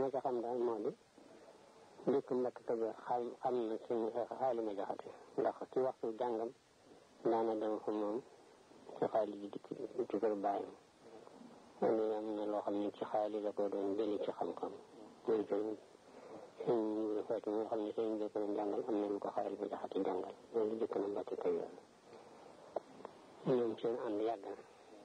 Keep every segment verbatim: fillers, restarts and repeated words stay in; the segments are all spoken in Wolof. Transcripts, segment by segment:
ma ca xam daal moo di dëkk Mbacke Kajoor xam xam na suñu xaali ma jaxate ndax ci waxtu jàngam daana dem fa moom ci xaali ji dikk ci kër bàyyam loolu am na loo xam ne ci xaali la ko doon jëli ci xam-xam mooy sëñ sëñ Fatou nga xam ne sëñ bi ko doon jàngal am na lu ko xaali ma jaxate jàngal loolu dëkk na Mbacke Kajoor ñoom seen ànd yàgg na.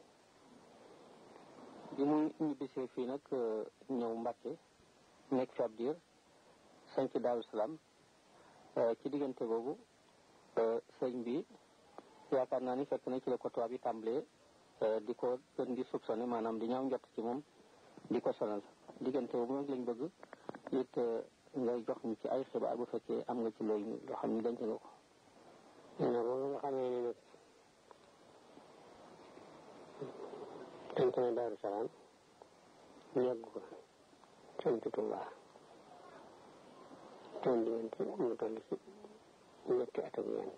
bi mu ñibbisee fii nag ñëw Mbacke nekk fi ab diir sanc Daaru Salaam ci diggante boobu sëñ bi yaakaar naa ni fekk na ci la ko tubaab yi tàmbalee di ko gën di soupçonné maanaam di ñaaw njott ci moom di ko sonal diggante boobu nag lañ bëgg it ngay jox ñu ci ay xibaar bu fekkee am nga ci looy loo xam ni denc nga ko. boobu nga xamee ne nag sant na Daaru Salaam yàgg ko sant Tuubaa toon diggante mu toll ci ñetti at ak yent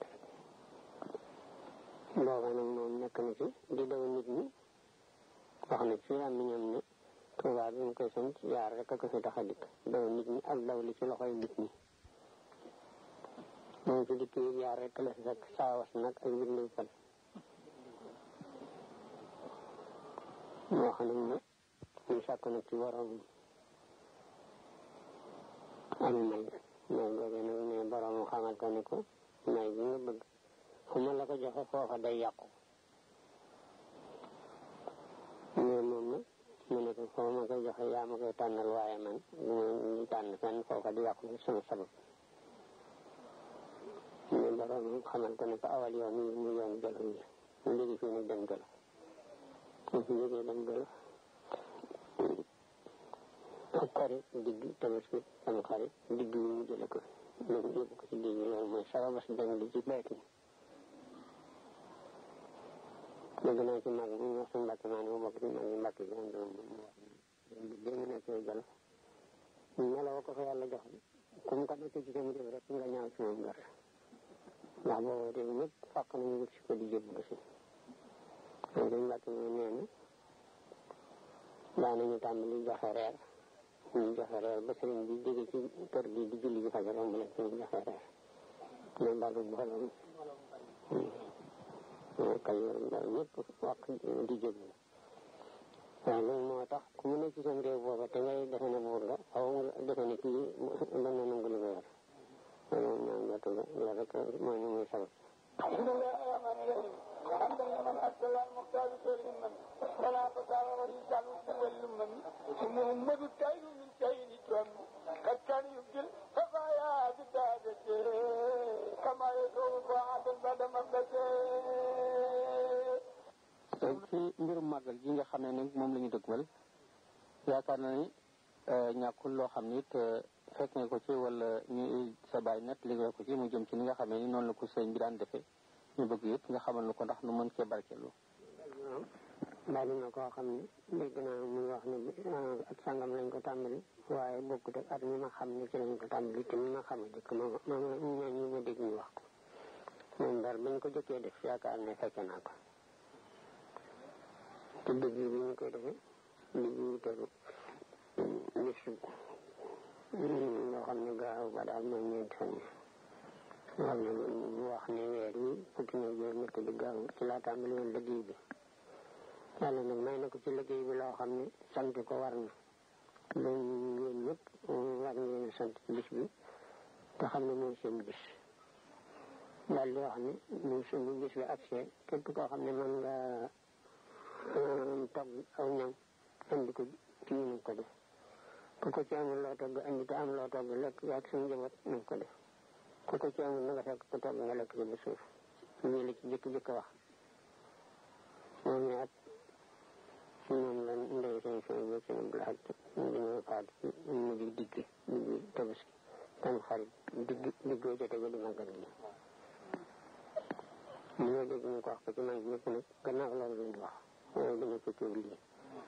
booba nag moom nekk na ci di daw nit ñi wax na ci am ñoom ne Tuubaa bi mu koy sant yaar rek a ko fi tax a dikk daw nit ñi ak daw li ci loxoy nit ñi moom ci dikk yi yaar rek la fi fekk saawas nag ak bindu fan moo xam ne ñu sàkk nag ci borom am may may googu nag ne borom xamal ko ne ko may bi nga bëgg fu ma la ko joxe foofa day yàqu mais moom nag mu ne ko foo ma koy joxe yaa ma koy tànnal waaye man du ma tànn fenn foofa di yàqu sama sabab mais borom xamal ko ne ko awal yoon yi mu yoon Jolof yi mu jóge fii nag dem Jolof mu fi jógee dem Jolof ak xarit digg tabaski sama xarit digg yi mu jële ko loolu yóbbu ko ci digg loolu mooy sababas dem di ci bayti dégg naa ci mag mu wax suñu Mbàkke maa ne ma bokk ci mag yi Mbàkke bi am doom mu wax ne dé mu nekkee Jolof meloo ko fa yàlla jox ku mu ko nekk ci sama réew rek nga ñaaw ci moom gar ndax boobu réew ñëpp fàq nañu wut si ko di jébbu si moom suñu Mbàkke moo nee na daanañu tàmbali joxe reer ñu joxe reer ba sëriñ bi jóge ci kër gi di julli ji fajar romb leen ñu joxe reer mais mbalu mbooloo kay daal ñëpp wax di jéglu waaw loolu moo tax ku mu ne ci seen réew booba te ngay defe ne buur nga xaw nga defe ne kii dana nangu li ko yor loolu moom ñaan jotu la loolu rek mooy ni muy sabab alhamdulilah rahmaani rahim hamdan liman arsala al-muxtaar saliman wala fasara wa rijalu wal man muhammadu tayru min tayri tam qad kan yubdil fafaya bidadati kama yaduru ba'dan ba'da mabdati ci mbirum màggal gi nga xam ne nag moom la ñu dëgmal yaakaar na ni ñàkkul loo xam ni it fekk nga ko ci wala ñu sa bàyyi net li nga ko ci mu jëm ci ni nga xamee ni noonu la ko sëñ bi daan defee ñu bëgg yëpp nga xamal na ko ndax nu mën cee barkeelu. bari na koo xam ne dégg naa muy wax ne ak sangam lañ ko tàmbali waaye bokkut ak at mi ma xam ne ci lañ ko tàmbali te mi ma xam a dëkk ma ma ma ñu ma dégg ñu wax ko moom daal bañ ko jëkkee def yaakaar ne fekke naa ko te dëgg bi ñu koy defee digg wu tegu bisu loo xam ne gaaw ba daal mooy ñeenti fan yi xam ne mu wax ne weer yi fukki na joor ñett di gaaw ci laa tàmbali woon liggéey bi yàlla nag may na ko ci liggéey bi loo xam ne sant ko war na loolu yéen ñëpp war ngeen sant bis bi te xam ne mooy seen bis daal di wax ne mu suñu bis bi accès képp koo xam ne mën nga togg aw ñam andi ko ci ñu ko def ku ko ci amul loo togg andi te am loo togg lekk yaag suñu njaboot nañ ko def ku ko ci amul na nga fekk ku togg nga lekk ci ba suuf lii la ci jëkk-jëkk wax moom ne at moom la ndey seen seen ba seen blaat dañoo faatu ci mujj digg digg tabaski tam xarit digg diggoo jote ba di màggal gi li nga dégg ñu ko wax ko ci mag ñëpp nag gannaaw loolu lañ wax waaye dañu ko cóob lii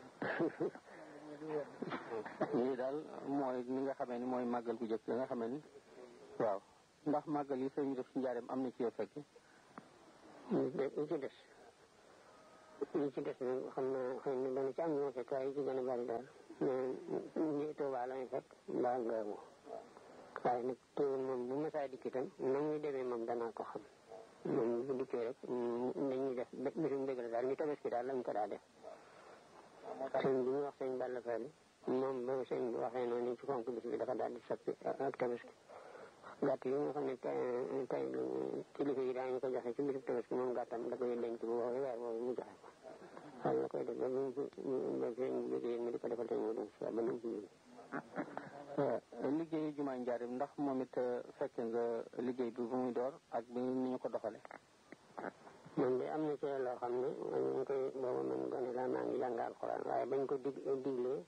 lii daal mooy ni nga xamee ni mooy màggal gu jëkk nga xamee ni waaw ndax màggal yi sëñ bi def ci njaareem am na ci yoo fekke yi ci des yi ci des nag xam naa xëy na dana ci am ñoo fekk waaye yi ci gën a bari daal ñi Tuubaa la ñu fekk mbaa ngaamu waaye nag teewul moom bu ma saa dikk itam na muy demee moom danaa ko xam moom bu dikkee rek dañuy def bisum dëgg la daal ñu tabaski daal lañ ko daa def sëñ bi ñu wax sëñ Balla Fally moom ba sëñ bi waxee noonu ci fonk bis bi dafa daal di soppi ak tabaski gàtt yi nga xam ne tey kilifa yi daañu ko joxe ci bisub tabaski moom gàttam da koy denc bu woowee weer woowu mu joxe ko xam la koy def ba mu ba sëñ liggéey mu di ko defal sëñ mu dem si ba nu ci liggéeyu jumaa Njaaréem ndax moom it fekke nga liggéey bi bu muy door ak bi ni ñu ko doxale man de am na ci loo xam ne man ñu koy booba man gone laa maa ngi jàng alxuraan waaye bañ ko dig diglee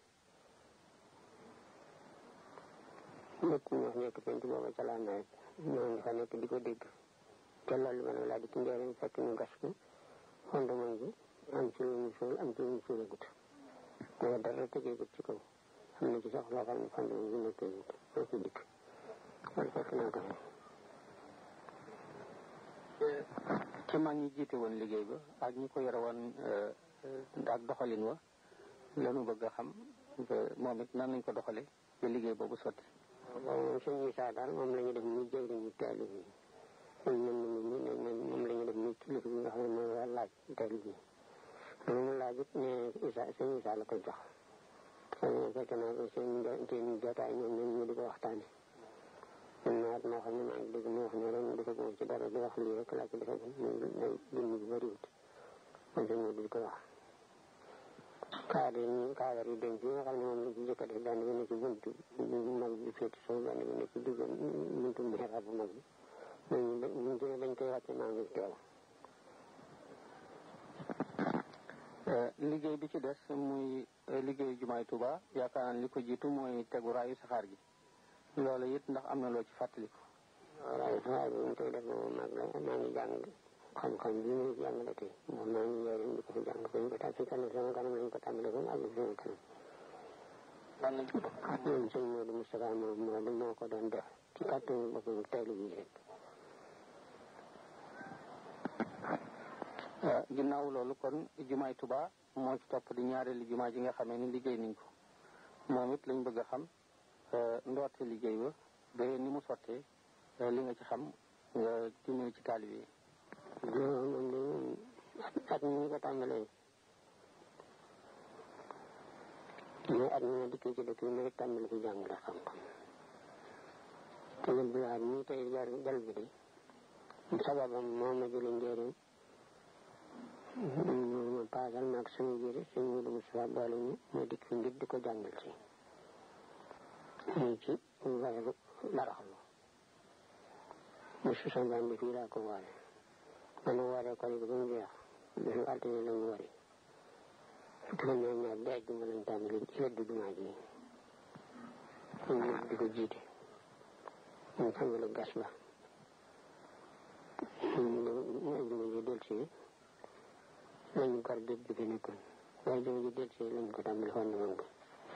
lépp ñu wax nekk penc booba ca laa nawet ñoo ngi fa nekk di ko dégg te loolu ma ne laa di ci Njaaréem fekk ñu gas ko fondement bi am ci lu ñu suul am ci lu ñu suulagut mais dara tëgeegut ci kaw am na ci sax loo xam ne fondement bi nekkee gut moo ci dikk loolu fekk naa ko ci mag ñi jiite woon liggéey ba ak ñi ko yore woon ak doxalin wa lanu bëgg a xam moom it nan nañ ko doxale ba liggéey boobu sotti moom sëñ Issa daal moom la ñu def muy jëwriñu taalib yi sëñ mën moom la ñu def muy kilifa bi nga xam ne mooy waa laaj taalib yi lu mu laaj it ne Issa sëñ Issa la koy jox sëñ fekk naa ko seen seen jotaay ñoom ñoom ñu di ko waxtaane man naat moo xam ne maa ngi dégg mu wax ne ren defaguma ci dara di wax lii rek laa ci defagum muy dund bi bëriwut man sëñ Modou di ko wax cadre yi cadre yi denc yi nga xam ne moom la ci jëkk a def benn bi ne ci buntu mag bi féeti soo benn bi ne ci digg buntu mihrab bu mag bi dañ buñ ci ne dañ koy wàcce maa ngi teew liggéey bi ci des muy liggéeyu jumaay Tuuba yaakaar naa li ko jiitu mooy tegu raayu saxaar gi loolu it ndax am na loo ci fàttaliku raayu saxaar bi ñu koy def moom mag la maa ngi jàng xam-xam bi muy jàng la tey moom maa ngi Njaaréem di ko fi jàng ko ñu ko tax ci kanam sama kanam lañ ko tàmbale ba mu àgg sama kanam lan lañ ko def moom sëñ Modou Moustapha moom moo moo ko doon def ci kàttanu boppam taalib yi rek ginnaaw loolu kon jumaay Tuuba moo ci topp di ñaareelu jumaa ji nga xamee ni liggéey nañ ko moom it lañ bëgg a xam ndoorte liggéey ba ba ni mu sottee li nga ci xam nga dimbali ci taalibe yi moom moom at mi ñu ko tàmbalee mais at mi ma dikkee ci dëkk bi ma rek tàmbali fi jàngale xam-xam te jël bi waat ñii tey jar jal bi de sababam moo ma jële Njaaréem ma paasal maag sama jëri sëñ Modou Moustapha boole ñu ma dikk fi ngir di ko jàngal si muy ci weeru baraxlu bisu sanjaan bi fii laa ko woore man wooree ko ba mu jeex bisu altine lañu wari fukki fan ñaar ñaar ba àjjuma lañ tàmbali ci weddu jumaa ji ñu di ko jiite ñu tàmbali gas ba ñu àjjuma ji del si lañu gar géej bi fi nekkoon waaye àjjuma ji del si lañ ko tàmbali xoon naman ko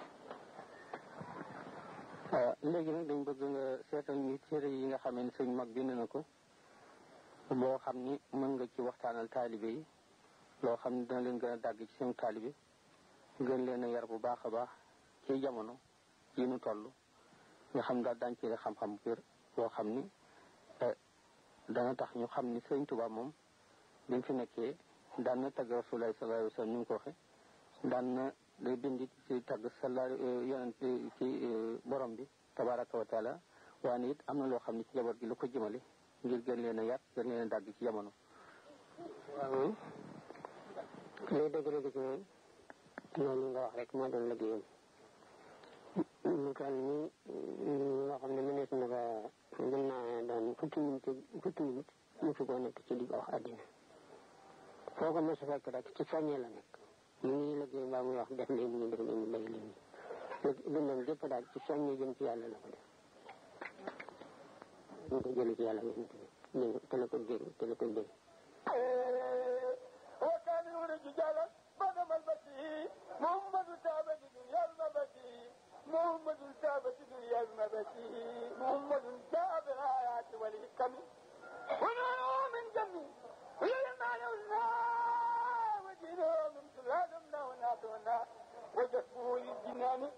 léegi nag dañ bëgg nga seetal ñu téere yi nga xamee ni sëñ mag bind na ko boo xam ni mën nga ci waxtaanal taalibe yi loo xam ne dina leen gën a dàgg ci seen taalibe gën leen a yar bu baax a baax ci jamono yi nu toll nga xam daal daañ ci xam-xam bu wér boo xam ni dana tax ñu xam ni sëñ Tuubaa moom bi mu fi nekkee daan na tagg Rasulullaah sallallaahu alayhi wa sallam ni mu ko waxe daan na day bind ci tagg sala yonent ci borom bi tabaraka wa taala waaye it am na loo xam ne ci jaboot gi la ko jëmale ngir gën leen a yar gën leen a dàgg ci jamono waaw lay dëgg-dëgg ci moom loolu nga wax rek moo doon liggéeyam lu toll ni loo xam ne mënees na ko mën naa doon fukki minute fukki minute mosu koo nekk ci di ko wax àddina foo ko mos a fekk rek ci soññee la nekk mu ngi liggéey mbaa muy wax def leen ñu def leen ñu bay leen ñu dundam gépp daal ci soññee jëm ci yàlla la ko def ñu ko jële ci yàlla yonent bi te la ko dégg te la ko dégg وكانوا رجالا بدم البشير محمد تابت دنيا المبشير محمد تابت دنيا المبشير محمد تاب الآيات والحكم ونحن من جميع ويلنا لنا وجينا من سلالمنا وناتنا وجسمه للجنان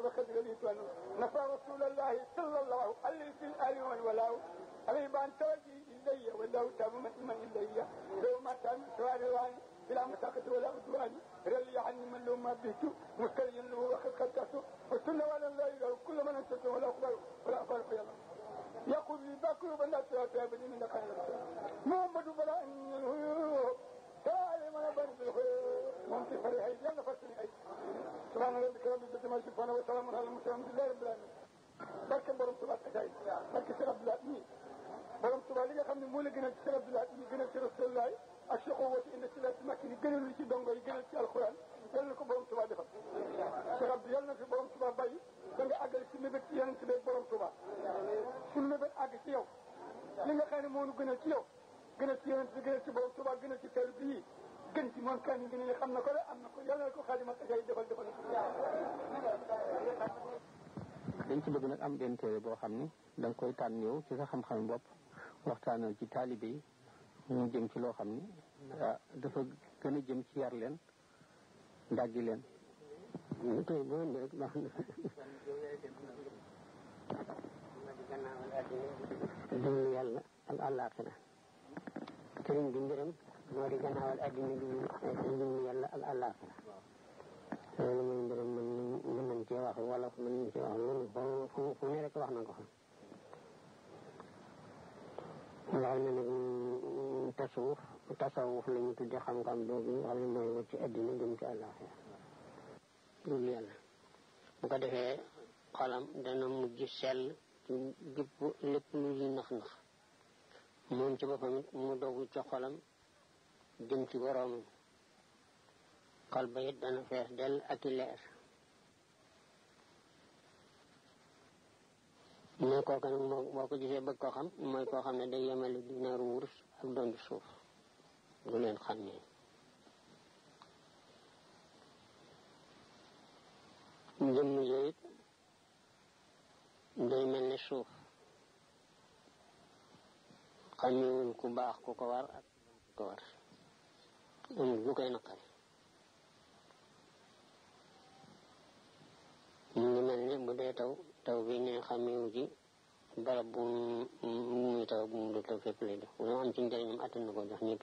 وخذ الإيمان نفى رسول الله صلى الله عليه في الآل والولاء عليه بان توجه إلي والله تام من إلي لو ما تام سواري بلا مساقط ولا عدوان رلي عني من لو ما بيتو مسترين له وخذ خلقته وسنة ولا لا إله كل من أنت ولا أخبر ولا أخبر في الله يقول لي باكل بلا سواتي أبني من دخل محمد بلا أن ينهيه تعالي ما يبان بالخير ممكن فريحي لأن فتني أي سبحان ربك رب العزة ما يصفون وسلام على المرسلين لله رب العالمين barke borom Tuubaa taxay barke Sëriñ Abdoulaye mi borom Tuubaa li nga xam ne moo la gënal ci Sëriñ Abdoulaye mi gënal ci Rasulullah ak Cheikh wati inna ci la makki ni gënal ci dongo yi gënal ci alquran yal na ko borom Tuubaa defal Cheikh Abdou yal na fi borom Tuubaa bàyyi da nga àggal ci mébét ci yeneen ci beeg borom Tuubaa suñu mébét àgg ci yow li nga xam ne moo nu gënal ci yow gënal ci yeneen ci gënal ci borom Tuubaa gënal ci teel bii gën ci moom kan yi gën a xam na ko de am na ko yal na ko Xaadimal Taxay defal defal dañ ci bëgg nag am benn téere boo xam ni da nga koy tànn yow ci sa xam-xam bopp waxtaanal ci taalibe yi ñu jëm ci loo xam ni ah dafa gën a jëm ci yar leen dàggi leen. ñu koy boo indi rek baax na. dund yàlla ak àllaaxira sëriñ bi mbiram moo di gannaawal addina bi dund yàlla ak àllaaxira loolu mooy mbiram mën mën nañ cee wax wala mën nañ cee wax loolu fu fu ne rek wax na ko fa wax na nag tasawuf tasawuf la ñu tudde xam-xam boobu nga xam ne mooy wut ci addina jëm ci àllaaxira dul yàlla bu ko defee xolam dana mujj sell ci gépp lépp lu ñuy nax-nax moom ci boppam it mu dogu ci xolam jëm ci boroomam xol ba it dana fees dell ak i leer ne kooku nag moo boo ko gisee bëgg koo xam mooy koo xam ne day yemale dinaaru wurus ak dondu suuf du leen xam ne jëmm yooyu it day mel ne suuf xamewuñ ku baax ku ko war ak ku ko war amul lu koy naqari mu ngi mel ne bu dee taw taw bi ne xamewu ci barab bu muy taw bu mu dul taw fépp lay def lu am ci njëriñam attan na ko jox ñëpp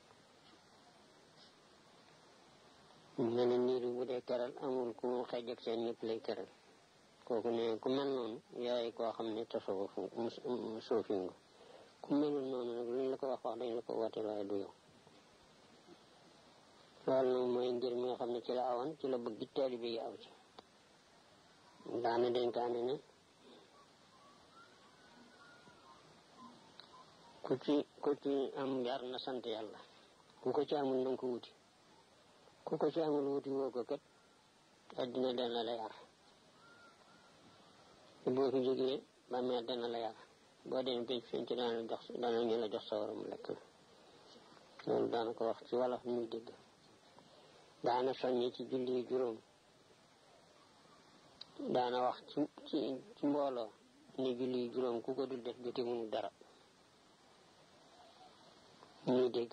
mu mel ne niir bi bu dee keral amul ku xeej ak seen ñëpp lay keral kooku ne ku mel noonu yaay koo xam ne tasawuf suufi nga ku melul noonu nag luñ la ko wax wax dañ la ko wooteel waaye du yow loolu nag mooy ngir mi nga xam ne ci la awoon ci la bëgg taalibe yi aw ci daana dénkaane ne ku ci ku ci am yar na sant yàlla ku ko ci amul nanga ko wuti ku ko ci amul wuti woo ko kat addina dana la yar boo fi jógee ba meer dana la yar boo dem pénc fiñ ci dana la jox dana ñu la jox sawara mu lekk la loolu daana ko wax ci wolof muy dégg daana soññi ci julli juróom daana wax ci ci ci mbooloo ni julli juróom ku ko dul def jote mënu dara ñuy dégg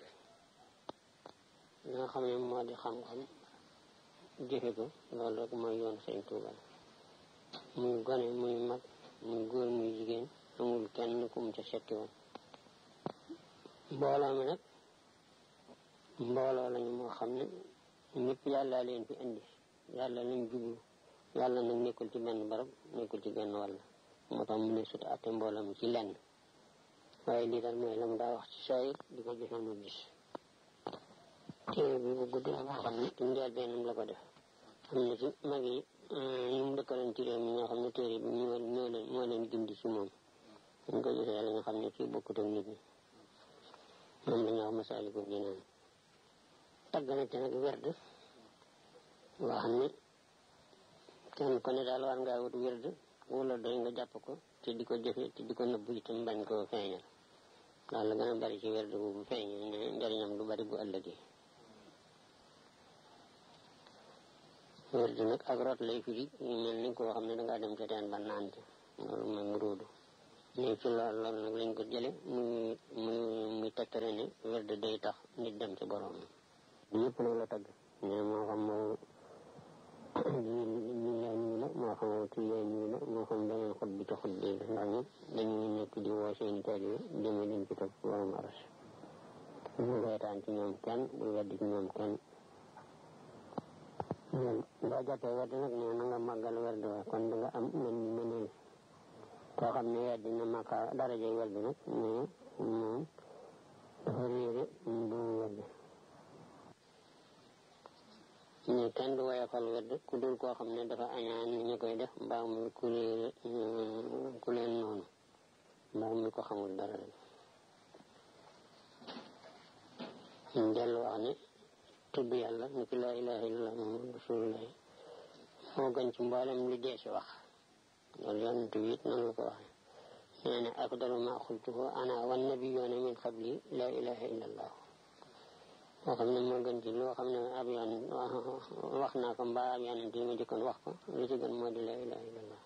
li nga xam ne moo di xam-xam jëfe ko loolu rek mooy yoon Sëñ Tuuba muy gone muy mag muy góor muy jigéen amul kenn ku mu ca setti woon mbooloo mi nag mbooloo lañu moo xam ne ñëpp yàlla leen fi indi yàlla lañ jublu yàlla nag nekkul ci benn barab nekkul ci genn wàll moo tax mu ne sut atte mbooloo mi ci lenn waaye lii daal mooy la mu daa wax ci saayir di ko joxe mu gis téere bi bu gudd la moo xam ne ci njël bennam la ko def am na ci mag yi ñu mu dëkkaloon ci réew mi ñoo xam ne téere bi ñoo ñoo leen moo leen gindi ci moom dañ ko gisee la nga xam ne kii bokkut ak nit ñi moom la ñuy wax Masaalikul Jinaan tagg na te nag werd loo xam ne kenn ku ne daal war ngaa wut werd wala doy nga jàpp ko te di ko jëfe te di ko nëbbu itam bañ koo feeñal daal la gën a bari ci werd bu bu feeñal ne njariñam du bari bu ëllëgee werd nag ak rot lay firi ñu mel ni koo xam ne dangaa dem ca teen ba naan ci loolu mooy mu róodu ne ci lool loolu nag lañ ko jële muy muy muy tekkale ne werd day tax nit dem ci borom yëpp nag la tagg mais moo xam moo ñu ñu ñu moo xam ci yéen ñi la moo xam beneen xut bi ci xut bi la ndax ñi dañuy nekk di woo seeni taalibe jëme leen ci topp borom aras bu reetaan ci ñoom kenn bu weddi ci ñoom kenn boo jàppee werd nag ne na nga màggal werd wa kon da nga am mën mëneel koo xam ne weddi na màkka darajay werd nag mais moom dafa réere bu werd ñu kenn du woyofal werd ku dul koo xam ne dafa añaan ñu koy def mbaa muy ku réere ku leen noonu mbaa muy ko xamul dara ñu dellu wax ne tudd yàlla ni ki laa ilaha illallah muhammadu rasulullah moo gën ci mboolem lu dee si wax loolu yonent bi it noonu la ko waxee nee na afdalu ma xultuhu ana wan nabiyyoona min qabli laa ilaha illallah moo xam ne moo gën ci loo xam ne ab yoon wax naa ko mbaa ab yonent yi ma jëkkoon wax ko lu ci gën moo di laa ilaha illallah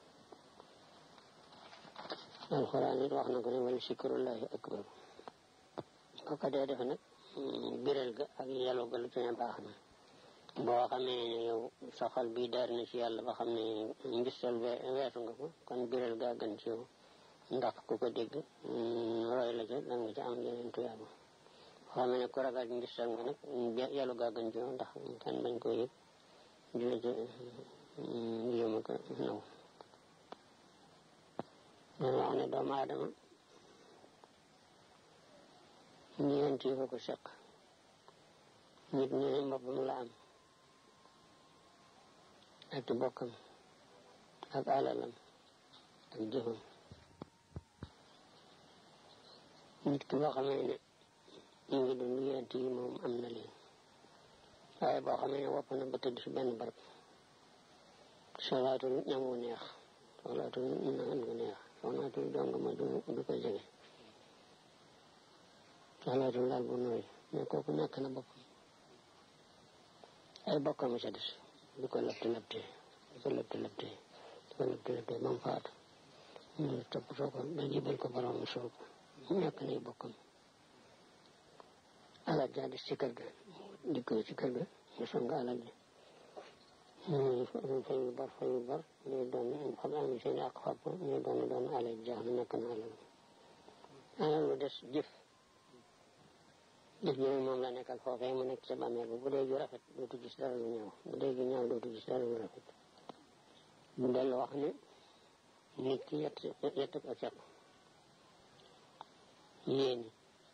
alxuraan it wax na ko ne wala sikrullahi akbar ko ko dee defe nag biral ga ak yàlla ga lu ci ne baax na boo xamee ne yow sa xol bi daar na ci yàlla ba xam ne ngistal weesu nga ko kon biral gaa gën ci yow ndax ku ko dégg roy la ca da nga ci am yeneen tuyaaba boo xamee ne ku ragal ngistal nga nag yàlla gaa gën ci yow ndax kenn bañ ko yëg di la ca yéema ko naw dana wax ne doomu aadama ñeent yi fa ko seq nit ñu ne boppam la am ak bokkam ak alalam ak jëfam nit ki boo xamee ne ñu ngi dund ñeent yi moom am na leen waaye boo xamee ne wopp na ba tëdd fi benn barab solaatul ñam wu neex solaatul naan gu neex solaatul dong ma du du ko jege solaatul laal bu nooy mais kooku nekk na boppam ay bokkam ca des di ko labte labte di ko labte labte di ko labte labte ba mu faatu ñu toppatoo ko ba jibal ko borom soob mu nekk nay bokkam alal jaa des ci kër ga di ko ci kër ga ñu song alal ji ñu fayu bar fayu bar ñu doon xam am seen ak xopp ñu doon doon alal jaax na nekk na alal alal lu des jëf jëf ji moom la nekkal foofee mu nekk sa bàmmeel bi bu dee ju rafet dootu gis dara lu ñaaw bu dee ju ñaaw dootu gis dara lu rafet bu dellu wax ne nit ki yett yett ko seq yéeni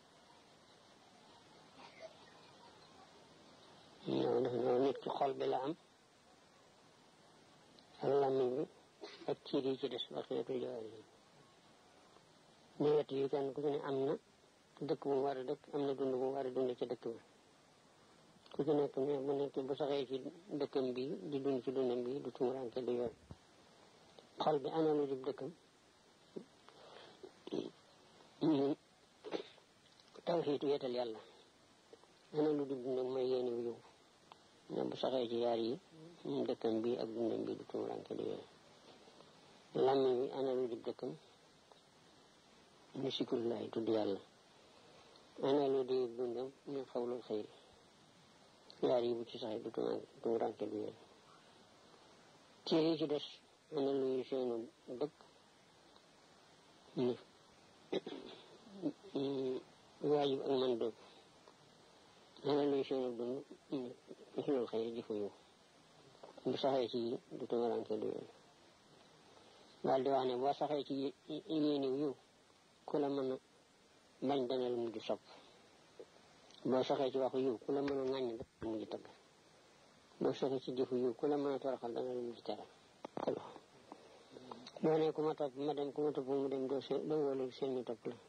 ñoo def ñoo nit ki xol bi la am ak làmmiñ bi ak ciir yi ci des waxeetu jawaar yi ne wet yi kenn ku ci ne am na dëkk bu mu war a dëkk am na dund bu mu war a dund ci dëkk bi ku ci nekk ne bu nekk bu saxee ci dëkkam bi di dund ci dundam bi du tumuranke du yoon xol bi ana lu dib dëkkam ñun tawxiitu yeetal yàlla ana lu dib dundam mooy yéeni wu yow ne bu saxee ci yaar yi dëkkam bi ak dundam bi du tumuranke du yoon làmmiñ bi ana lu dib dëkkam ni sikrullahi tudd yàlla ana lu di dundam ñu xawlul xëyri yaar yi bu ci saxee du tumuranke du yoon ci yi ci des ana luy seenu dëkk ni waajib ak man dëkk ana luy seenu dund ni xawlul xëyri jëfu yow bu saxee ci du tumuranke du yoon daal di wax ne boo saxee ci yéeniw yow ku la mën a bañ dana la mujj sopp boo saxee ci waxu yiw ku la mën a ŋàññ dana la mujj tëgg boo saxee ci jëfu yiw ku la mën a toroxal dana la mujj teral kolo boo ne ku ma topp ma dem ku ma topp mu dem doo se doo wóolu seen ñu topp la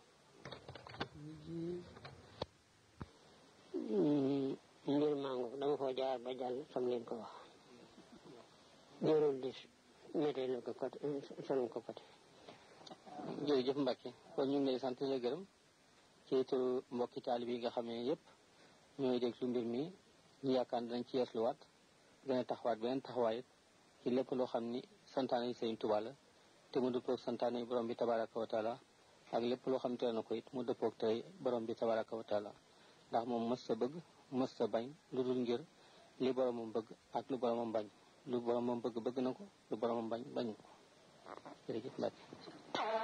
mbir mango dama koo jaar ba jàll sam leen ko wax jërul di météo la ko côté solum ko côté jërëjëf Mbacke kon ñu ngi lay sant la gërëm ci turu mbokki taalib yi nga xam ne yëpp ñooy déglu mbir mi ñu yaakaar ne dañ ci yeesluwaat gën a taxawaat beneen taxawaay ci lépp loo xam ni santaane yi Sëriñ Tuubaa la te mu dëppoog santaane yi borom bi tabaraka wa taala ak lépp loo xam tere na ko it mu dëppoog tey borom bi tabaraka wa taala ndax moom mës sa bëgg mës sa bañ lu dul ngir li boromam bëgg ak lu boromam bañ lu boromam bëgg bëgg na ko lu boromam bañ bañ ko jërëjëf Mbacke